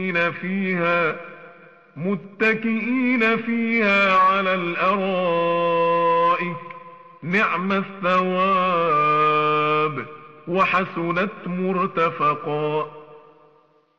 متكئين فيها على الأرائك، نعم الثواب وحسنت مرتفقا.